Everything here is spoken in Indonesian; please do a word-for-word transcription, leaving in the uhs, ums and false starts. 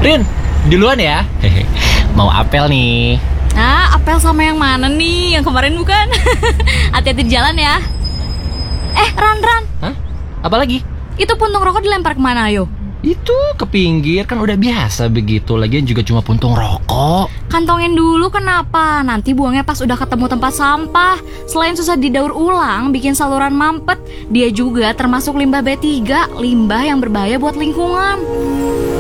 Rin, duluan ya. Hehe. Mau apel nih. Ah, apel sama yang mana nih? Yang kemarin bukan? Hati-hati di jalan ya. Eh, Ran, Ran. Hah? Apa lagi? Itu puntung rokok dilempar kemana, ayo? Itu ke pinggir, kan udah biasa begitu. Lagian juga cuma puntung rokok. Kantongin dulu, kenapa? Nanti buangnya pas udah ketemu tempat sampah. Selain susah didaur ulang, bikin saluran mampet, dia juga termasuk limbah B tiga, limbah yang berbahaya buat lingkungan.